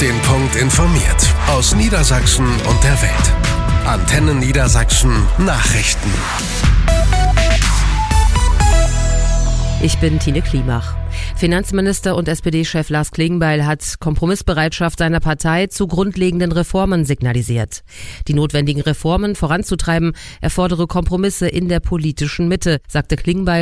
den Punkt informiert. Aus Niedersachsen und der Welt. Antenne Niedersachsen Nachrichten. Ich bin Tine Klimach. Finanzminister und SPD-Chef Lars Klingbeil hat Kompromissbereitschaft seiner Partei zu grundlegenden Reformen signalisiert. Die notwendigen Reformen voranzutreiben erfordere Kompromisse in der politischen Mitte, sagte Klingbeil